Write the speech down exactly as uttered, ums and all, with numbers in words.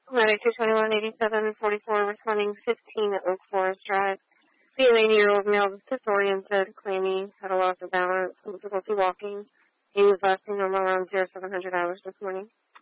Medic two twenty-one eighty-seven forty-four, responding fifteen at Oak Forest Drive. The eighty-year-old male was disoriented, claiming had a loss of balance and difficulty walking. He was lasting normal around zero seven hundred hours this morning.